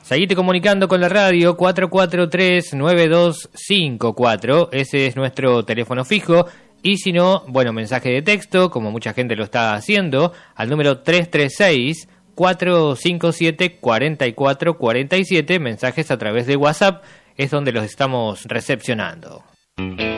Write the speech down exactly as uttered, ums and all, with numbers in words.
Seguite comunicando con la radio cuatro cuatro tres, nueve dos cinco cuatro, ese es nuestro teléfono fijo, y si no, bueno, mensaje de texto, como mucha gente lo está haciendo, al número tres tres seis, cuatro cinco siete, cuatro cuatro cuatro siete, mensajes a través de WhatsApp, es donde los estamos recepcionando.